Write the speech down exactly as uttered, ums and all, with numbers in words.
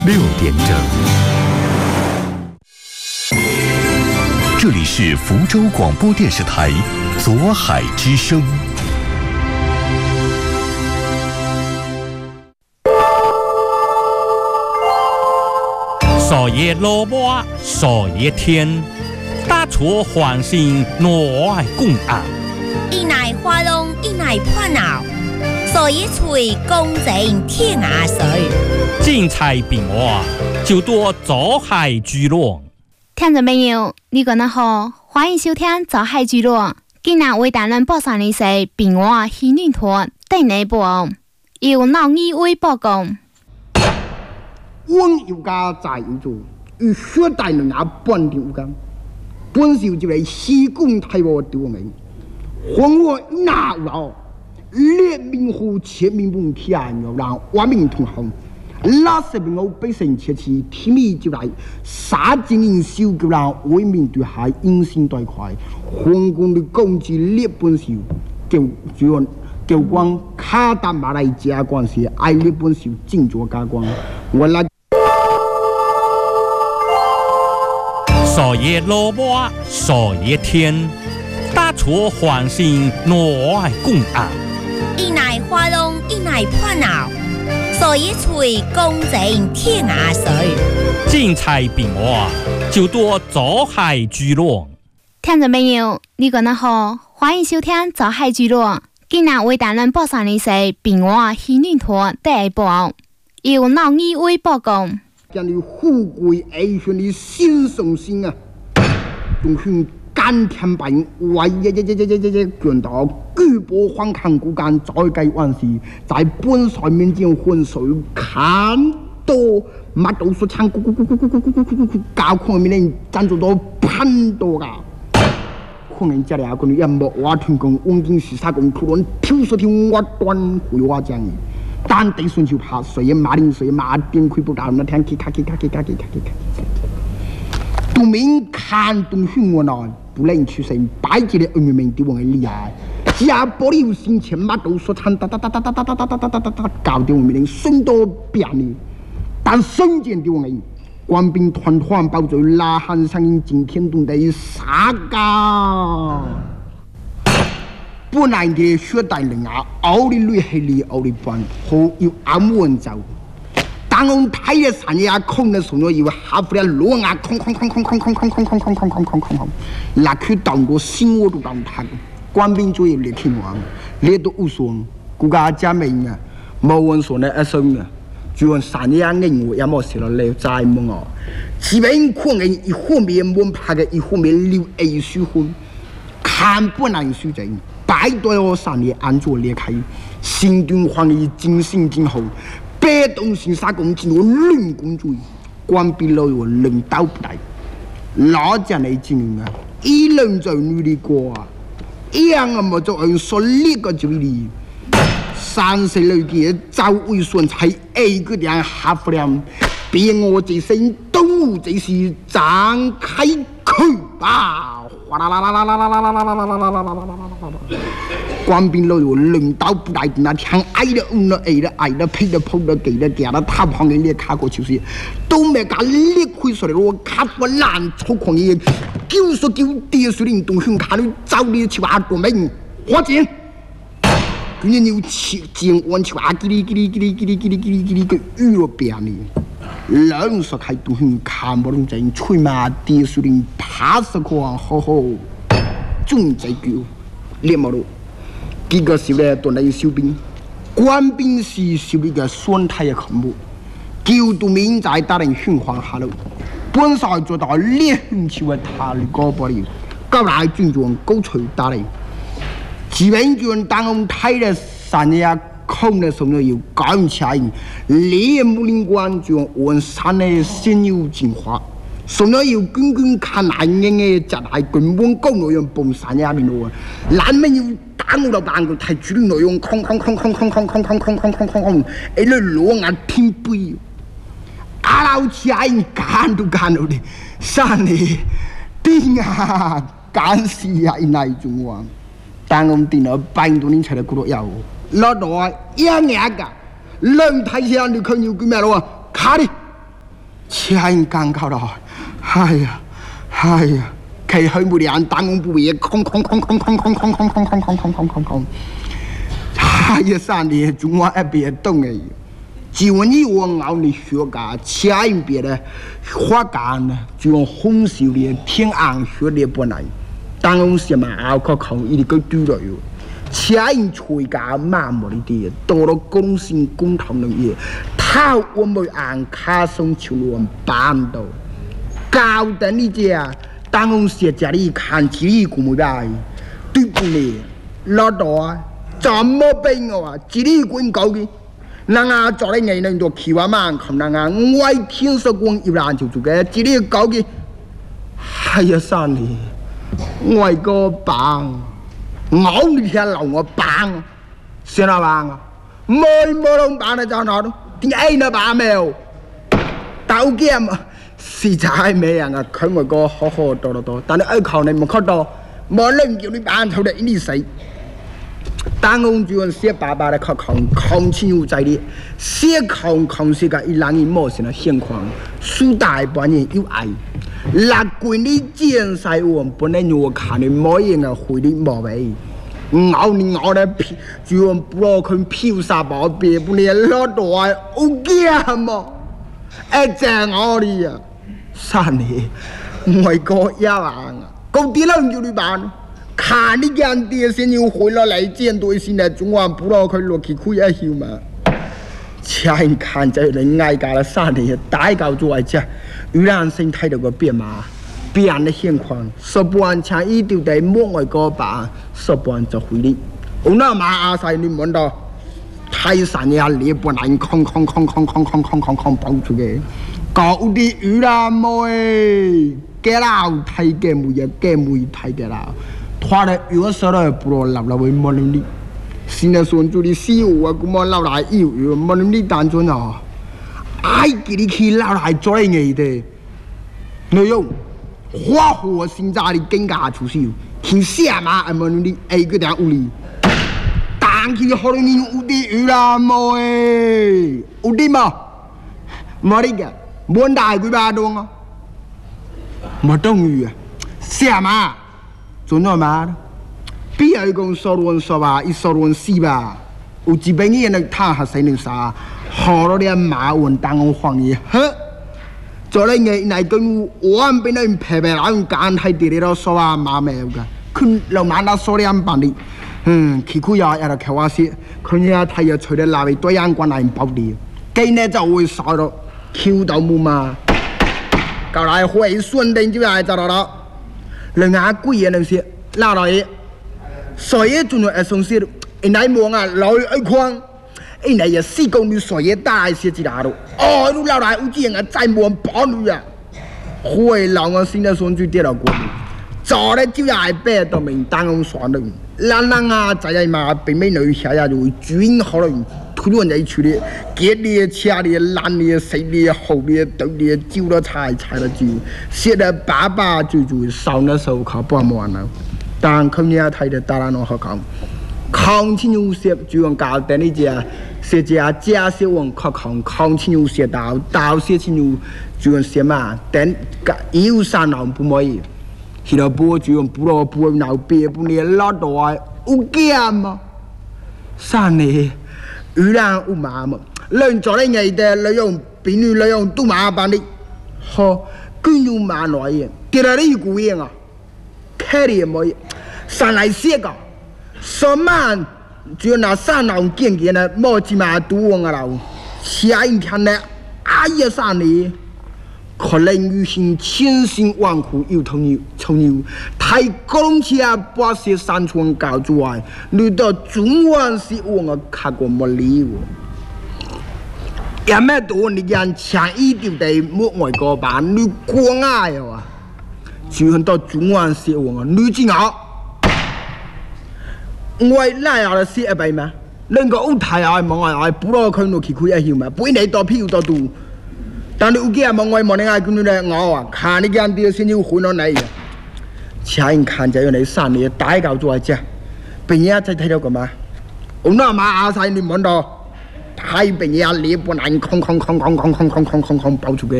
六点整，这里是福州广播电视台左海之声。 少爷萝卜，少爷天，大厨欢心挪爱共啊！ 一奶花龙，一奶破脑，少爷吹公正天涯水。 精彩变化，就多早海聚落。 听众朋友，你觉得好？欢迎收听早海聚落。今日为大家播送的是变化喜女团第二部，由老二为报告。 温有家在有做，与血大人也半点有干。本少就嚟西贡太我丢人，黄我哪有？列明户前面不天有让万民同行。那时候我百姓切切天命就来，杀精英修就让为民对海因心对快，皇宫的公职列本少，就就就光卡达马来加关系，爱列本少进做加光，我来。 少爷萝卜，少爷天，大厨欢心挪爱共啊！ 一奶花龙，一奶破脑，少爷吹公正天涯水。 精彩变化，就多早海聚落。 听众朋友，你觉得好？欢迎收听早海聚落。今日为大家播送的是变化喜女团第二部，由老二为报告。 将你富贵爱炫的心上心啊，用去甘甜白，为一一一一一一一卷到巨波反抗骨干，再计万事，在本帅面前混水看多，乜都说唱咕咕咕咕咕咕咕咕咕咕，教课面人赞助到喷多噶。可能家里阿个你一莫话团工，稳定是啥工，突然跳出条我端回话讲。但得顺就怕水也马铃水马鞭亏不到那天去卡去卡去卡去卡去卡。都明看东训我呢，不能出声，摆起来恩怨面对我的厉害。家玻璃有心钱马都说唱哒哒哒哒哒哒哒哒哒哒哒哒，搞得我们人身多便利。但瞬间的我们，官兵团团包围，拉汉声音惊天动地，啥个？本来嘅血大人啊，熬的累系里熬的半，好要安稳走。当我睇嘅山嘢空嘅時候，要下副嘅羅牙空空空空空空空空空空空空空空空，那佢當個心我都當睇。官兵做嘢嚟聽話，你都無所，顧家家明啊，冇人說呢一生啊，就用山嘢硬我也冇事咯，你再冇哦。基本可能一方面冇拍嘅，一方面留藝術分，看本來書正。百對我三年安坐裂開，心端黃意精神今後，被動性殺工進入論功主義，官兵老有領導不大，老將嚟經營啊，一人就努力過啊，一樣啊冇做人說呢個就嚟，三十六嘅周圍順才一個點合不了，別我這身動物這是張開口吧。哗啦啦啦啦啦啦啦啦啦啦啦啦啦啦啦！官兵老有領導不大，那聽愛的、唔的、愛的、愛的、配的、鋪的、給的、給的，他旁嘅列卡過就是都沒敢列開出來，我卡過爛粗狂嘢，叫說叫爹說你東鄉卡你走你去話多明，花錢，佢哋要切錢按去話嘰哩嘰哩嘰哩嘰哩嘰哩嘰哩嘰哩個娛樂變呢。兩說係東鄉看不懂真，吹嘛爹說你拍死狂好好，中仔叫列冇路，結果少咧斷嚟小兵，官兵是少呢個酸態嘅恐怖，叫到面在打人循環下路，本來做到烈hun潮嘅塔里高玻璃，高來轉轉高錘打嚟，基本上當我睇嘅三日。空的時候要趕起來，烈木林關就按山的先有進化，所以要軍軍看難嘅嘅就係根本高內容崩山呀邊度啊，難免要打我到辦個太主內容空空空空空空空空空空空空空，一路攞眼天杯，阿老起來幹都幹到的，山的頂啊幹死呀一那種啊，但我們電腦辦到你才嚟嗰度有。老多一眼噶，兩睇下你看有幾咩咯？卡哩， 其他人尴尬了，哎呀，哎呀，开很不良，当工不业，空空空空空空空空空空空空空空空，哎呀，上帝，中华一别动哎，就你我熬的学家，其他人别的花干呢，就用红烧的天安学的不难，当工什么熬个空一个丢了哟。其他人吹家麻木的啲，到了公心公堂的嘢，他我们按卡松求论办到，搞得你家当我写家里看起嚟咁冇解，对不对？老多啊，怎么变我啊？自己管搞嘅，那啊做啲嘢能做企划嘛？咁那啊，我天说光一然就做嘅，自己搞嘅，哎呀，三年，我个棒。我你天老我帮，谁那帮啊？没没人帮的在哪都，点解那帮没有？刀剑嘛，实在没人啊，看我个好好多多多，但是爱考你没看到，没人叫你帮头的你谁？当公就用写爸爸的考考考清有在的，写考考是个一两年模型的现况，苏大半年有爱。那规你见晒我不能我看你冇嘢啊，回你冇位，咬你咬得皮，就用不落佢飘沙包，别不你老多啊，好惊嘛！一只我哋啊，三年外國一萬啊，嗰啲人叫你辦，看你間電視要回落嚟見對先嚟，中華不落佢落去開一竅嘛。前看着人爱家的三年，大搞做一只，越南生态度个变嘛，变的现况，十半像一丢在莫外个吧，十半就回嚟。我那马阿塞你问到，泰山呀，你不能空空空空空空空空空爆出嘅，搞啲越南妹，给老太嘅妹呀，嘅妹太嘅啦，他的有时候不如留留为莫能力。现在说做的事务啊，咁么老大要要，冇你啲单纯啊，爱给你去老大做嘢的，内容花火现在的更加出手，去什么冇你哎个点屋里，但去好你有啲有啦冇诶，有啲嘛，冇啲嘅，冇大佢巴东啊，冇等于啊，什么做乜嘛？比如讲说论说吧，一说论四吧，有几百年能谈下谁能啥，好多的马文当我黄爷，呵，做了嘢嚟跟我安边人陪陪人干太地的说话马没有个，佢老马那说的安办的，嗯，佢佢呀呀开话些，佢呀他也吹得那位对眼关来包的，今日就会少咗 Q 到冇嘛，搞来会顺定就来找到了，人家贵也能些，拉到嘢。所以仲有一种事，人家望啊，老一框，人家也施工你所以大一些之类的，哦，你老大有钱啊，再望保你啊，会老我现在算最跌了过，早咧就係白到明當我算的，咱人啊，在係嘛，並沒女下呀就會轉好了，突然間出嚟，結咧、車咧、爛咧、死咧、好咧、倒咧，招了菜，菜了招，寫得爸爸就就少那手考不完了。但佢哋睇得大人我學講，抗清有些就用教等你只，寫只假些往學講，抗清有些到到些清有就用些嘛，等有三郎不可以，其他不就用不落不鬧別不你老多啊，有驚嘛？三年有人有麻嘛，人做你藝的，你用比你你用都麻煩的，好，佢有麻來嘅，跌到你古嘢啊！开的么？上来写个，什么就拿上老见见的，莫只嘛都忘了，下一天呢，哎呀上你，可能有心千辛万苦又同你从你太公车把些山川搞出来，你到中晚是我看过没理我。也没多你讲前一丢在莫外国办，你光爱啊！就很多中晚是我女子好。我来下写一百嘛，能够有太阳望下来，不落佢落去開一竅嘛，本嚟多票多度，但你有幾日望我望你嗌佢哋我啊，看你間啲先要換到你嘅，前人看就要你三年大搞做一隻，並且再睇到個嘛，我那馬阿晒你望到，太並且你不能空空空空空空空空空空爆出嘅。